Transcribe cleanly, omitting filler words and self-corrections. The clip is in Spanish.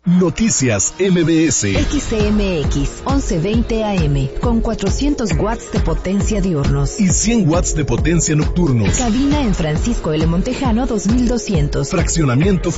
Noticias MBS. XCMX 1120 AM con 400 watts de potencia diurnos y 100 watts de potencia nocturnos. Cabina en Francisco L. Montejano 2200. Fraccionamiento